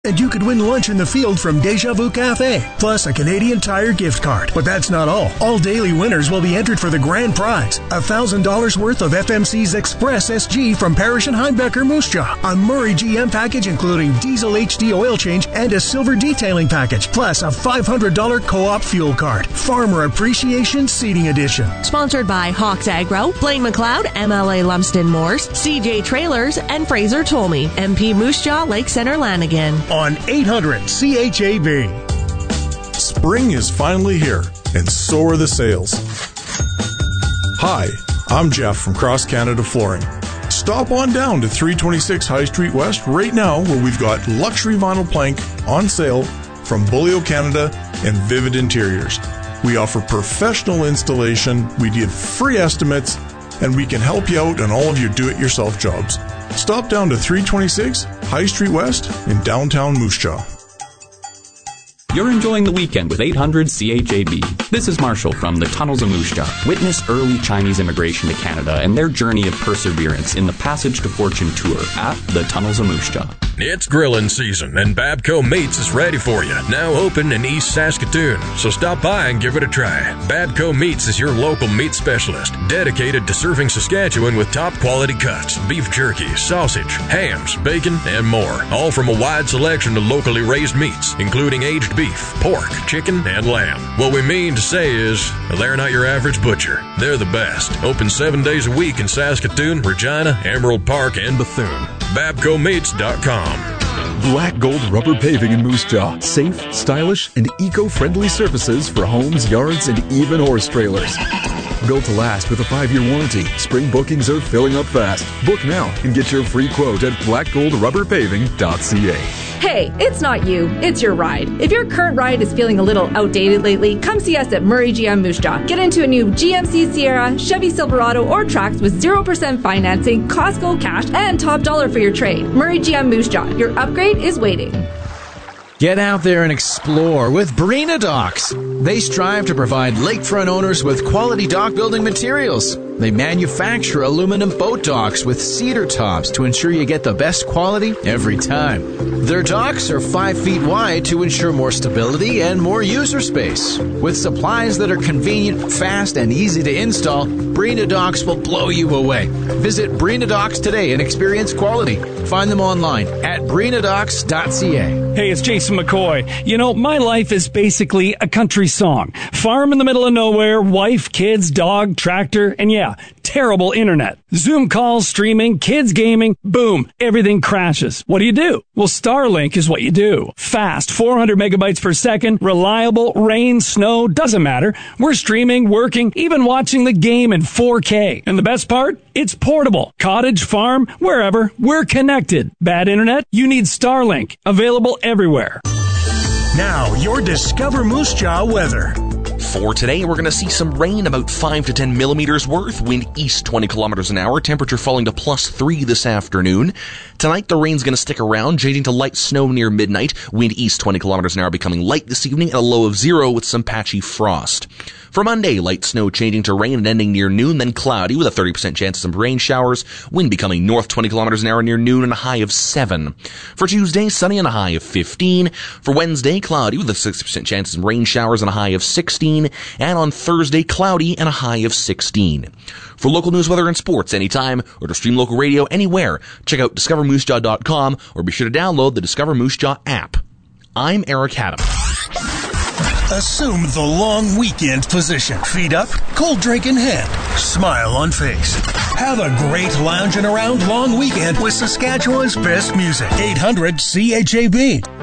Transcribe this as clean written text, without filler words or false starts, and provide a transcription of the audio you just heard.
And you could win lunch in the field from Deja Vu Cafe, plus a Canadian Tire gift card. But that's not all. All daily winners will be entered for the grand prize, $1,000 worth of FMC's Express SG from Parrish and Heimbecker Moose Jaw, a Murray GM package including diesel HD oil change and a silver detailing package, plus a $500 co-op fuel card. Farmer Appreciation Seating Edition. Sponsored by Hawks Agro, Blaine McLeod, MLA Lumsden Moors, CJ Trailers, and Fraser Tolmie, MP Moose Jaw, Lake Center Lanigan. On 800 CHAB. Spring is finally here, and so are the sales. Hi, I'm Jeff from Cross Canada Flooring. Stop on down to 326 High Street West right now, where we've got luxury vinyl plank on sale from Bulio Canada and Vivid Interiors. We offer professional installation, we give free estimates, and we can help you out on all of your do-it-yourself jobs. Stop down to 326 High Street West in downtown Moose Jaw. You're enjoying the weekend with 800 CHAB. This is Marshall from the Tunnels of Moose Jaw. Witness early Chinese immigration to Canada and their journey of perseverance in the Passage to Fortune tour at the Tunnels of Moose Jaw. It's grilling season, and Babco Meats is ready for you. Now open in East Saskatoon, so stop by and give it a try. Babco Meats is your local meat specialist, dedicated to serving Saskatchewan with top-quality cuts, beef jerky, sausage, hams, bacon, and more. All from a wide selection of locally raised meats, including aged beef, pork, chicken, and lamb. What we mean to say is, they're not your average butcher. They're the best. Open 7 days a week in Saskatoon, Regina, Emerald Park, and Bethune. BabcoMeats.com. Black Gold Rubber Paving in Moose Jaw. Safe, stylish, and eco-friendly surfaces for homes, yards, and even horse trailers. Built to last with a 5-year warranty. Spring bookings are filling up fast. Book now and get your free quote at blackgoldrubberpaving.ca. Hey, it's not you, it's your ride. If your current ride is feeling a little outdated lately, come see us at Murray GM Moose Jaw. Get into a new GMC Sierra, Chevy Silverado, or Trax with 0% financing, Costco cash, and top dollar for your trade. Murray GM Moose Jaw, your upgrade is waiting. Get out there and explore with Breena Docks. They strive to provide lakefront owners with quality dock building materials. They manufacture aluminum boat docks with cedar tops to ensure you get the best quality every time. Their docks are 5 feet wide to ensure more stability and more user space. With supplies that are convenient, fast, and easy to install, Breena Docks will blow you away. Visit Breena Docks today and experience quality. Find them online at breenadocks.ca. Hey, it's Jason McCoy. You know, my life is basically a country song. Farm in the middle of nowhere, wife, kids, dog, tractor, and yeah, terrible internet. Zoom calls, streaming, kids gaming, boom, everything crashes. What do? Well, Starlink is what you do. Fast, 400 megabytes per second, reliable, rain, snow, doesn't matter. We're streaming, working, even watching the game in 4K. And the best part? It's portable. Cottage, farm, wherever, we're connected. Bad internet? You need Starlink. Available everywhere. Now, your Discover Moose Jaw weather. For today, we're going to see some rain, about 5 to 10 millimeters worth, wind east 20 kilometers an hour, temperature falling to +3 this afternoon. Tonight, the rain's going to stick around, changing to light snow near midnight, wind east 20 kilometers an hour becoming light this evening at a low of 0 with some patchy frost. For Monday, light snow changing to rain and ending near noon, then cloudy with a 30% chance of some rain showers, wind becoming north 20 kilometers an hour near noon and a high of 7. For Tuesday, sunny and a high of 15. For Wednesday, cloudy with a 60% chance of some rain showers and a high of 16. And on Thursday, cloudy and a high of 16. For local news, weather, and sports anytime, or to stream local radio anywhere, check out discovermoosejaw.com or be sure to download the Discover Moose Jaw app. I'm Eric Haddam. Assume the long weekend position. Feet up, cold drink in hand, smile on face. Have a great lounging around long weekend with Saskatchewan's best music. 800 CHAB.